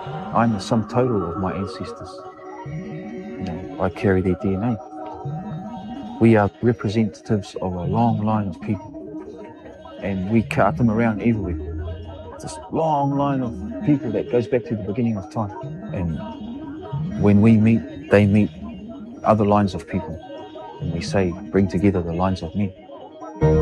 I'm the sum total of my ancestors. You know, I carry their DNA. We are representatives of a long line of people, and we cart them around everywhere. This long line of people that goes back to the beginning of time. And when we meet, they meet other lines of people, and we say, bring together the lines of men.